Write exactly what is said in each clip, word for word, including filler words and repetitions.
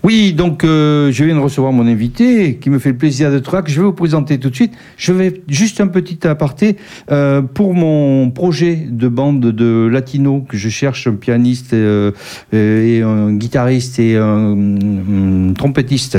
Oui, donc euh, je viens de recevoir mon invité qui me fait le plaisir d'être là, que je vais vous présenter tout de suite. Je vais juste un petit aparté euh, pour mon projet de bande de latino que je cherche un pianiste euh, et un guitariste et un, un trompettiste,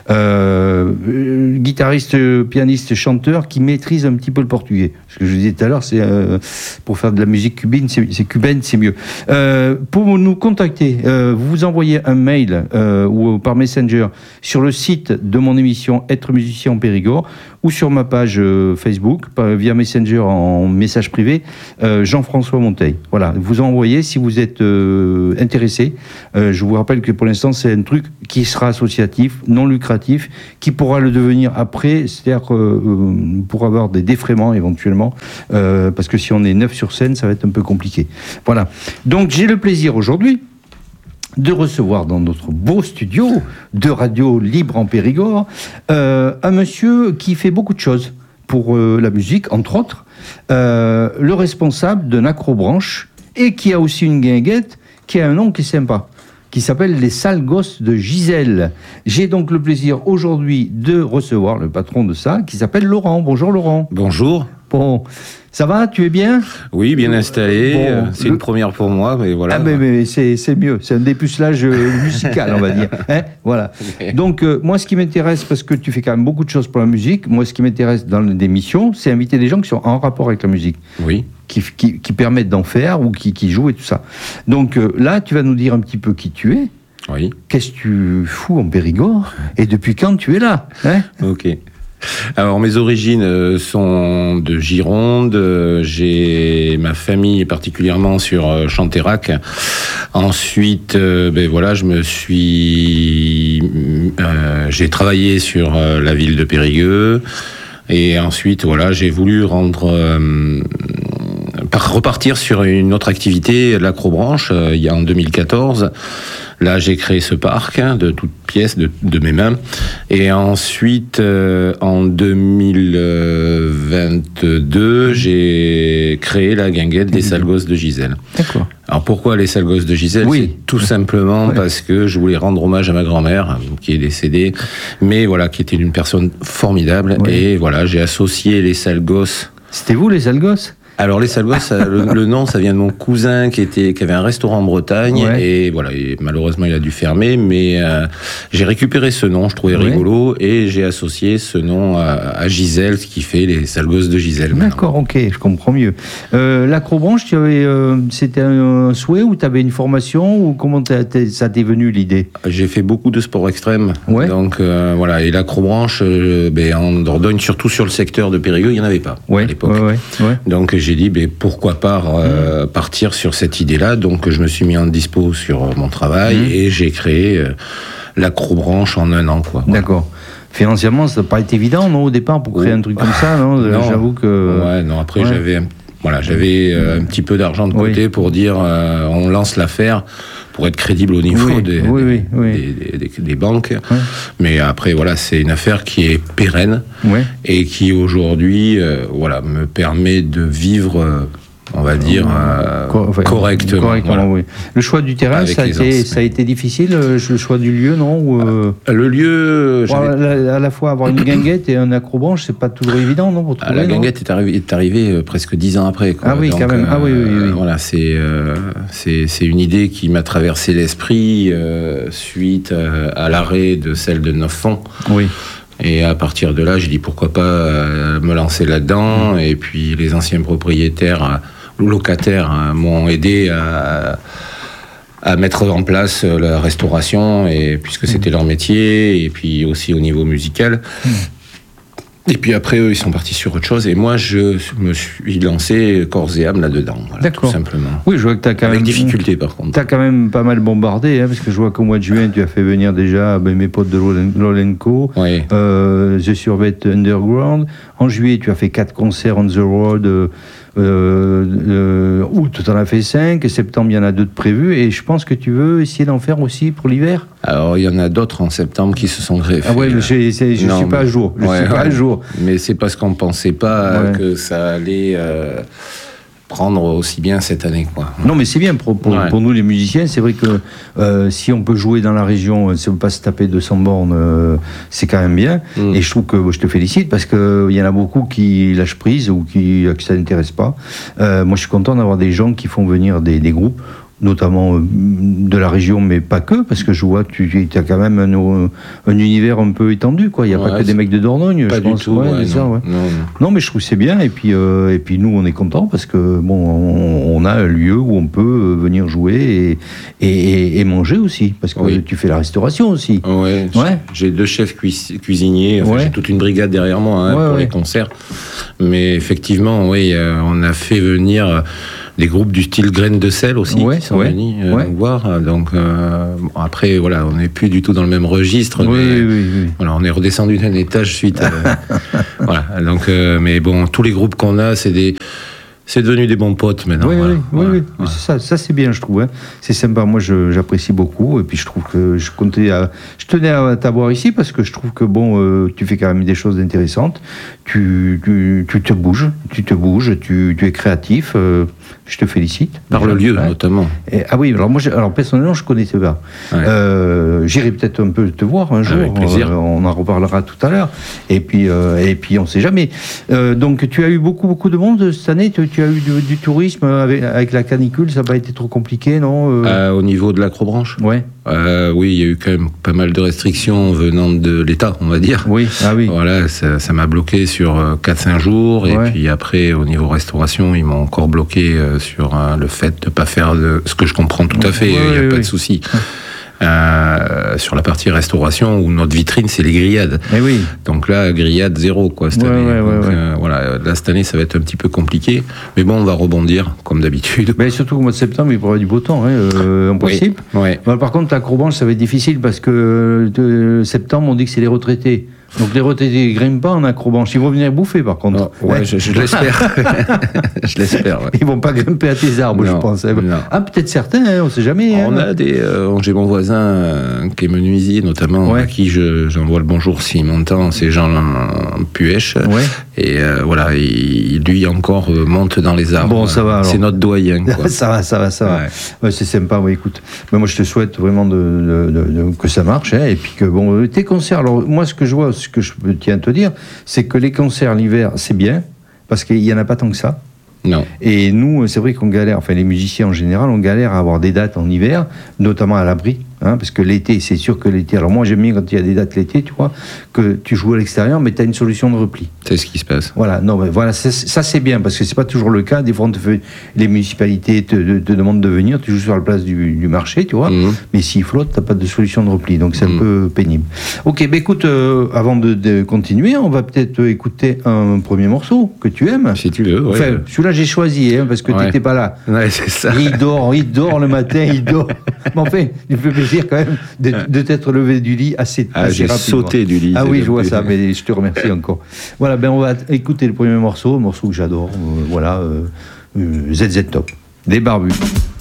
euh, guitariste, pianiste, chanteur qui maîtrise un petit peu le portugais. Ce que je disais tout à l'heure, c'est euh, pour faire de la musique cubaine, c'est, c'est cubaine, c'est mieux. Euh, pour nous contacter, euh, vous vous envoyez un mail euh, ou par Messenger sur le site de mon émission Être musicien en Périgord ou sur ma page euh, Facebook par, via Messenger en message privé euh, Jean-François Monteil. Voilà, vous envoyez si vous êtes euh, intéressé. Euh, je vous rappelle que pour l'instant c'est un truc qui sera associatif, non lucratif, qui pourra le devenir après, c'est-à-dire euh, pour avoir des défraiements éventuellement, euh, parce que si on est neuf sur scène, ça va être un peu compliqué. Voilà. Donc j'ai le plaisir aujourd'hui de recevoir dans notre beau studio de radio libre en Périgord euh, un monsieur qui fait beaucoup de choses pour euh, la musique, entre autres, euh, le responsable d'un acrobranche et qui a aussi une guinguette qui a un nom qui est sympa, qui s'appelle les Sales Gosses de Gisèle. J'ai donc le plaisir aujourd'hui de recevoir le patron de ça, qui s'appelle Laurent. Bonjour Laurent. Bonjour. Bon, ça va, tu es bien ? Oui, bien installé. Bon, c'est le... une première pour moi, mais voilà. Ah, mais, mais c'est, c'est mieux. C'est un dépucelage musical, on va dire. Hein, voilà. Donc, euh, moi, ce qui m'intéresse, parce que tu fais quand même beaucoup de choses pour la musique, moi, ce qui m'intéresse dans des missions, c'est inviter des gens qui sont en rapport avec la musique. Oui. Qui, qui, qui permettent d'en faire ou qui, qui jouent et tout ça. Donc, euh, là, tu vas nous dire un petit peu qui tu es. Oui. Qu'est-ce que tu fous en Périgord et depuis quand tu es là, hein ? Ok. Alors, mes origines sont de Gironde. J'ai ma famille particulièrement sur Chanterac. Ensuite, euh, ben voilà, je me suis, euh, j'ai travaillé sur la ville de Périgueux. Et ensuite, voilà, j'ai voulu rendre, euh, repartir sur une autre activité, l'acrobranche, euh, il y a en deux mille quatorze. Là, j'ai créé ce parc hein, de toutes pièces, de, de mes mains. Et ensuite, euh, en deux mille vingt-deux, j'ai créé la guinguette des Sales Gosses de Gisèle. D'accord. Alors, pourquoi les Sales Gosses de Gisèle ? Oui. C'est tout simplement ouais. parce que je voulais rendre hommage à ma grand-mère, qui est décédée, mais voilà, qui était une personne formidable. Oui. Et voilà, j'ai associé les Sales Gosses. C'était vous, les Sales Gosses ? Alors les Sales Gosses, le, le nom, ça vient de mon cousin qui était qui avait un restaurant en Bretagne ouais. et voilà, et malheureusement il a dû fermer, mais euh, j'ai récupéré ce nom, je trouvais ouais. rigolo et j'ai associé ce nom à, à Gisèle, ce qui fait les Sales Gosses de Gisèle. D'accord, maintenant. Ok, je comprends mieux. Euh, l'acrobranche, tu avais, euh, c'était un souhait ou tu avais une formation ou comment t'as, t'as, ça t'est venu l'idée ? J'ai fait beaucoup de sports extrêmes, ouais. donc euh, voilà, et l'acrobranche, euh, ben, en Dordogne, surtout sur le secteur de Périgueux, il n'y en avait pas ouais. à l'époque. Ouais, ouais, ouais. Donc j'ai dit, ben, pourquoi pas euh, mmh. partir sur cette idée-là. Donc, je me suis mis en dispo sur mon travail mmh. et j'ai créé euh, l'acrobranche en un an. Quoi. D'accord. Financièrement, ça n'a pas été évident, non, au départ, pour créer oh. un truc comme ça, non, non. J'avoue que... Ouais, non, après, ouais. j'avais, voilà, j'avais euh, un petit peu d'argent de côté oui. pour dire, euh, on lance l'affaire pour être crédible au niveau oui. des, oui, des, oui, oui. Des, des, des banques. Oui. Mais après, voilà, c'est une affaire qui est pérenne oui. et qui, aujourd'hui, euh, voilà, me permet de vivre... Euh, on va dire euh, Co- enfin, correctement. correctement voilà. Oui. Le choix du terrain, ça a, été, ça a été difficile, le choix du lieu, non ou euh... Le lieu... Bon, à la fois avoir une guinguette et un acrobranche, c'est pas toujours évident, non pour trouver, La non guinguette est arrivée, est arrivée euh, presque dix ans après. Quoi. Ah oui, donc, quand même. Euh, ah oui, oui, oui. Voilà, c'est, euh, c'est, c'est une idée qui m'a traversé l'esprit euh, suite euh, à l'arrêt de celle de Neuffonds. Oui. Et à partir de là, j'ai dit pourquoi pas euh, me lancer là-dedans. Mmh. Et puis les anciens propriétaires... locataires hein, m'ont aidé à, à mettre en place la restauration et puisque c'était leur métier et puis aussi au niveau musical mmh. et puis après eux ils sont partis sur autre chose et moi je me suis lancé corps et âme là-dedans voilà, d'accord. tout simplement oui je vois que t'as quand avec même difficulté par contre t'as quand même pas mal bombardé hein, parce que je vois qu'au mois de juin tu as fait venir déjà ben, mes potes de Lolenco oui. euh, The Survette Underground en juillet tu as fait quatre concerts on the road euh, Euh, euh, août, tu en as fait cinq, septembre, il y en a deux de prévus, et je pense que tu veux essayer d'en faire aussi pour l'hiver. Alors, il y en a d'autres en septembre qui se sont greffés. Ah ouais, je ne suis pas mais... à jour. Je ouais, suis pas ouais. à jour. Mais c'est parce qu'on ne pensait pas ouais. que ça allait... Euh... prendre aussi bien cette année, quoi. Non, mais c'est bien pour, pour, ouais. pour nous les musiciens. C'est vrai que euh, si on peut jouer dans la région, si on ne peut pas se taper deux cents bornes, euh, c'est quand même bien. Mm. Et je trouve que je te félicite parce qu'il y en a beaucoup qui lâchent prise ou qui, que ça n'intéresse pas. Euh, moi, je suis content d'avoir des gens qui font venir des, des groupes, notamment de la région, mais pas que, parce que je vois, tu, tu as quand même un, un univers un peu étendu, quoi. Il n'y a ouais, pas que des mecs de Dordogne, pas je du pense. Tout, ouais, ouais, ça, non, ouais. non, non. non, mais je trouve que c'est bien, et puis, euh, et puis nous, on est contents, parce que, bon, on, on a un lieu où on peut venir jouer et, et, et manger aussi, parce que oui. tu fais la restauration aussi. Ouais, ouais. J'ai deux chefs cuis- cuisiniers, enfin, ouais. j'ai toute une brigade derrière moi hein, ouais, pour ouais. les concerts, mais effectivement, oui, euh, on a fait venir des groupes du style Graines de sel aussi, ouais, qui sont ouais, venus euh, ouais. nous voir. Donc euh, bon, après, voilà, on n'est plus du tout dans le même registre. Oui, mais, oui, oui. Voilà, on est redescendu d'un étage suite. À, voilà. Donc, euh, mais bon, tous les groupes qu'on a, c'est des, c'est devenu des bons potes maintenant. Oui, voilà. oui, voilà. oui, oui. Voilà. C'est ça, ça c'est bien, je trouve. Hein. C'est sympa. Moi, je, j'apprécie beaucoup. Et puis, je trouve que je comptais, à, je tenais à t'avoir ici parce que je trouve que bon, euh, tu fais quand même des choses intéressantes. Tu, tu, tu te bouges, tu te bouges, tu, tu es créatif. Euh, je te félicite. Par déjà, le lieu, ouais. notamment. Et, ah oui, alors moi, alors personnellement, je connaissais pas. Ouais. Euh, j'irai peut-être un peu te voir un jour. Avec plaisir. Euh, on en reparlera tout à l'heure. Et puis, euh, et puis, on sait jamais. Euh, donc, tu as eu beaucoup, beaucoup de monde cette année. Tu, tu as eu du, du tourisme avec, avec la canicule. Ça n'a pas été trop compliqué, non euh... euh, Au niveau de l'Acrobranche. Ouais. Euh, oui, il y a eu quand même pas mal de restrictions venant de l'État, on va dire. Oui, ah oui. Voilà, ça, ça m'a bloqué sur quatre cinq jours. Et ouais. puis après, au niveau restauration, ils m'ont encore bloqué euh, sur euh, le fait de ne pas faire de... Ce que je comprends tout à fait, il n'y a oui, pas oui. de souci. Euh, sur la partie restauration où notre vitrine c'est les grillades. Et oui. Donc là grillade zéro quoi cette ouais, année. Ouais, Donc, ouais, euh, ouais. Voilà, là cette année ça va être un petit peu compliqué, mais bon on va rebondir comme d'habitude. Mais surtout au mois de septembre il pourrait y avoir du beau temps, hein, euh, en principe. Oui, ouais. Bon, par contre l'Acrobranche ça va être difficile parce que de septembre on dit que c'est les retraités. Donc les retraités ne grimpent pas en Acrobranche. Ils vont venir bouffer par contre. Oh, ouais, je, je l'espère. je l'espère. Ouais. Ils vont pas grimper à tes arbres, non, je pense. Non. Ah peut-être certains, hein, on sait jamais. On hein. a des. Euh, j'ai mon voisin euh, qui est menuisier notamment, ouais. à qui je, j'envoie le bonjour s'il m'entend. C'est Jean Puech. Ouais. Et euh, voilà, il, lui encore euh, monte dans les arbres. Bon, ça va. Alors. C'est notre doyen. Quoi. ça va, ça va, ça va. Ouais. Ouais, c'est sympa. Ouais, écoute, mais moi je te souhaite vraiment de, de, de, de, que ça marche, hein, et puis que bon, tes concerts. Alors moi, ce que je vois, ce que je tiens à te dire, c'est que les concerts l'hiver, c'est bien parce qu'il y en a pas tant que ça. Non. Et nous, c'est vrai qu'on galère. Enfin, les musiciens en général, on galère à avoir des dates en hiver, notamment à l'abri. Hein, parce que l'été, c'est sûr que l'été... Alors moi, j'aime bien quand il y a des dates l'été, tu vois, que tu joues à l'extérieur, mais tu as une solution de repli. C'est ce qui se passe. Voilà, non, mais voilà, ça, ça c'est bien, parce que c'est pas toujours le cas. Des fois, on te fait, les municipalités te, te, te demandent de venir, tu joues sur la place du, du marché, tu vois, mmh. mais s'il flotte, t'as pas de solution de repli, donc c'est mmh. un peu pénible. Ok, bah écoute, euh, avant de, de continuer, on va peut-être écouter un premier morceau que tu aimes. Si tu veux, ouais. Enfin, celui-là, j'ai choisi, hein, parce que ouais. t'étais pas là. Ouais, c'est ça. Il dort, il dort le matin, il dort. Mais enfin, il me fait plaisir quand même de, de t'être levé du lit assez, ah, assez j'ai rapidement. sauté du lit. Ah oui, je vois plus. ça, mais je te remercie encore. Voilà, ben on va écouter le premier morceau, un morceau que j'adore, euh, voilà, euh, Z Z Top, des Barbus.